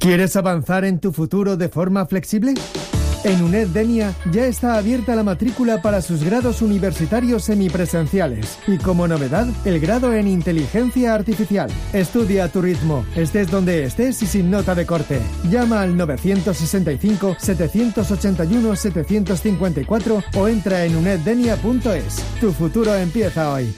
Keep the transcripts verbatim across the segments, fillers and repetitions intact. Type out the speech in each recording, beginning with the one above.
¿Quieres avanzar en tu futuro de forma flexible? En UNED Denia ya está abierta la matrícula para sus grados universitarios semipresenciales y, como novedad, el grado en Inteligencia Artificial. Estudia a tu ritmo, estés donde estés y sin nota de corte. Llama al nueve seis cinco, siete ocho uno, siete cinco cuatro o entra en uned denia punto es. Tu futuro empieza hoy.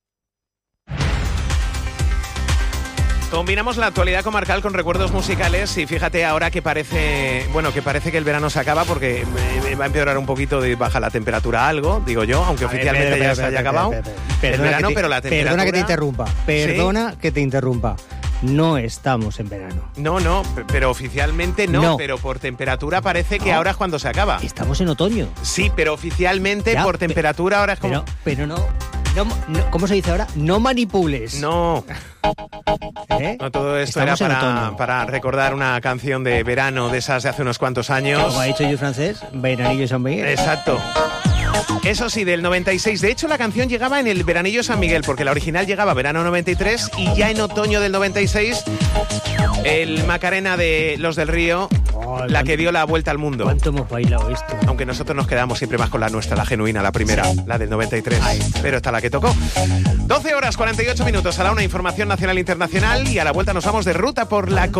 Combinamos la actualidad comarcal con recuerdos musicales y fíjate ahora que parece, bueno, que parece que el verano se acaba porque va a empeorar un poquito de baja la temperatura algo, digo yo, aunque a oficialmente ver, pero, pero, ya pero, se haya pero, acabado pero, pero, pero, el verano, te, pero la temperatura... Perdona que te interrumpa, perdona ¿sí? que te interrumpa. No estamos en verano. No, no, pero oficialmente no, no. Pero por temperatura parece que no. ahora es cuando se acaba. Estamos en otoño. Sí, pero oficialmente ya, por temperatura ahora es como... Pero, pero no, no, no... ¿Cómo se dice ahora? No manipules. No... ¿Eh? No, todo esto Estamos era para, para recordar una canción de verano de esas de hace unos cuantos años. Como ha dicho yo francés, Veranillo San Miguel. Exacto. Eso sí, del noventa y seis. De hecho, la canción llegaba en el veranillo San Miguel, porque la original llegaba verano noventa y tres y ya en otoño del noventa y seis el Macarena de Los del Río, oh, la que dio la vuelta al mundo. ¿Cuánto hemos bailado esto? Aunque nosotros nos quedamos siempre más con la nuestra, la genuina, la primera, sí. La del noventa y tres. Pero esta la que tocó. doce horas cuarenta y ocho minutos. A la una, información nacional e internacional y a la vuelta nos vamos de ruta por la